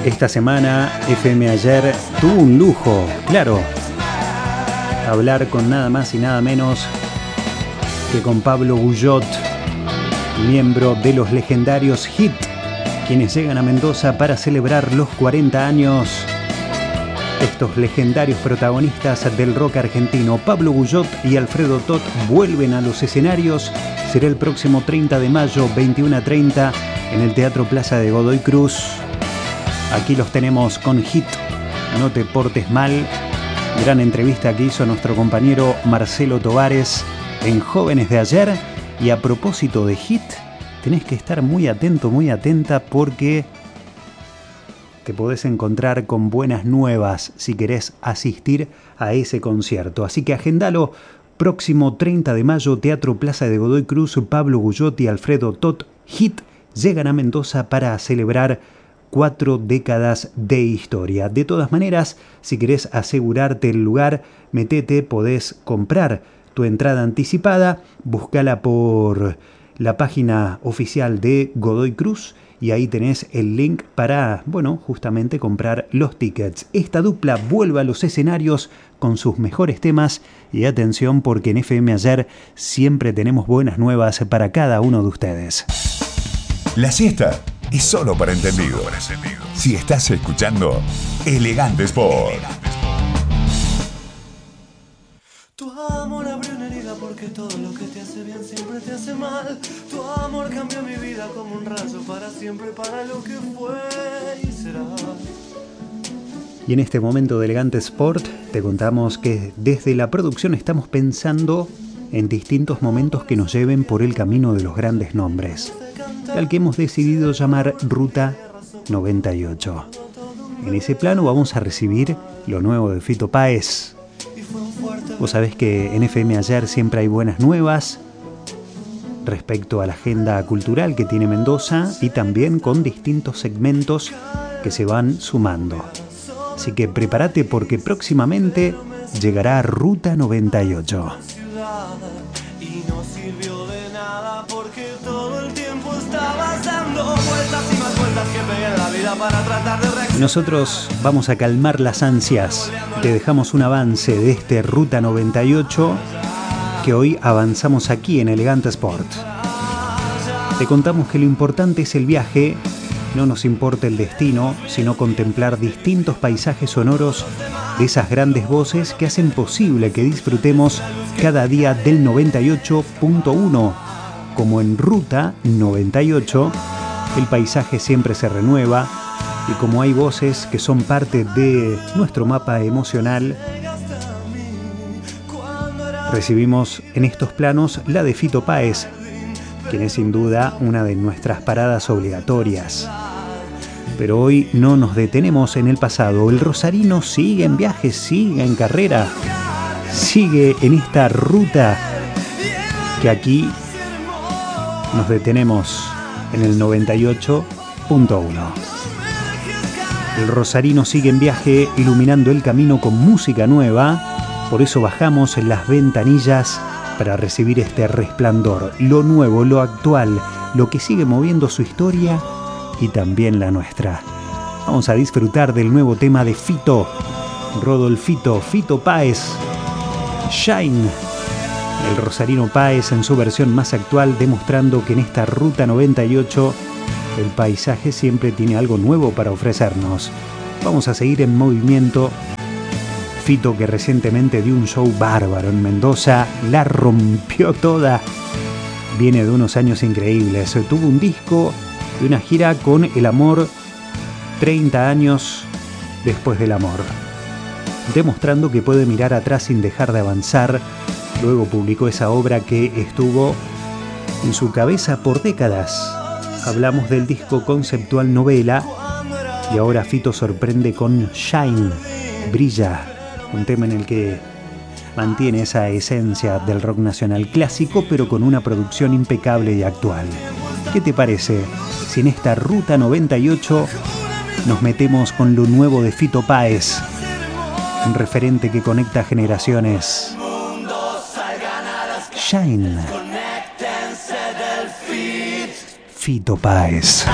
Esta semana FM Ayer tuvo un lujo, claro, hablar con nada más y nada menos que con Pablo Guyot, miembro de los legendarios Hit, quienes llegan a Mendoza para celebrar los 40 años. Estos legendarios protagonistas del rock argentino, Pablo Guyot y Alfredo Tot, vuelven a los escenarios. Será el próximo 30 de mayo, 21:30, en el Teatro Plaza de Godoy Cruz. Aquí los tenemos con Hit, No te portes mal. Gran entrevista que hizo nuestro compañero Marcelo Tovares en Jóvenes de Ayer. Y a propósito de Hit, tenés que estar muy atento, muy atenta, porque te podés encontrar con buenas nuevas si querés asistir a ese concierto. Así que agendalo, próximo 30 de mayo, Teatro Plaza de Godoy Cruz. Pablo Guyot y Alfredo Tot, Hit, llegan a Mendoza para celebrar 4 décadas de historia. De todas maneras, si querés asegurarte el lugar, metete, podés comprar tu entrada anticipada, búscala por la página oficial de Godoy Cruz y ahí tenés el link para, justamente comprar los tickets. Esta dupla vuelve a los escenarios con sus mejores temas y atención, porque en FM Ayer siempre tenemos buenas nuevas para cada uno de ustedes. La siesta es solo para entendidos. Si estás escuchando Elegante Sport. Tu amor abrió una herida porque todo lo que te hace bien siempre te hace mal. Tu amor cambió mi vida como un rayo para siempre, para lo que fue y será. Y en este momento de Elegante Sport te contamos que desde la producción estamos pensando en distintos momentos que nos lleven por el camino de los grandes nombres, al que hemos decidido llamar Ruta 98. En ese plano vamos a recibir lo nuevo de Fito Páez. Vos sabés que en FM Ayer siempre hay buenas nuevas respecto a la agenda cultural que tiene Mendoza y también con distintos segmentos que se van sumando. Así que prepárate, porque próximamente llegará Ruta 98. Y no sirvió de nada porque todo el tiempo estabas dando vueltas y más vueltas que pegué en la vida para tratar de reaccionar. Nosotros vamos a calmar las ansias. Te dejamos un avance de este Ruta 98 que hoy avanzamos aquí en Elegante Sport. Te contamos que lo importante es el viaje, no nos importa el destino, sino contemplar distintos paisajes sonoros de esas grandes voces que hacen posible que disfrutemos cada día del 98.1. Como en Ruta 98, el paisaje siempre se renueva, y como hay voces que son parte de nuestro mapa emocional, recibimos en estos planos la de Fito Páez, quien es sin duda una de nuestras paradas obligatorias. Pero hoy no nos detenemos en el pasado. El rosarino sigue en viaje, sigue en carrera, sigue en esta ruta que aquí nos detenemos en el 98.1. El rosarino sigue en viaje, iluminando el camino con música nueva. Por eso bajamos las ventanillas para recibir este resplandor, lo nuevo, lo actual, lo que sigue moviendo su historia y también la nuestra. Vamos a disfrutar del nuevo tema de Fito, Rodolfito, Fito Páez, Shine. El rosarino Páez en su versión más actual, demostrando que en esta Ruta 98 el paisaje siempre tiene algo nuevo para ofrecernos. Vamos a seguir en movimiento. Fito, que recientemente dio un show bárbaro en Mendoza, la rompió toda. Viene de unos años increíbles. Tuvo un disco y una gira con El Amor, 30 años después del amor, demostrando que puede mirar atrás sin dejar de avanzar. Luego publicó esa obra que estuvo en su cabeza por décadas. Hablamos del disco conceptual Novela, y ahora Fito sorprende con Shine, Brilla, un tema en el que mantiene esa esencia del rock nacional clásico, pero con una producción impecable y actual. ¿Qué te parece si en esta Ruta 98 nos metemos con lo nuevo de Fito Páez, un referente que conecta generaciones? Shine, Fito Páez.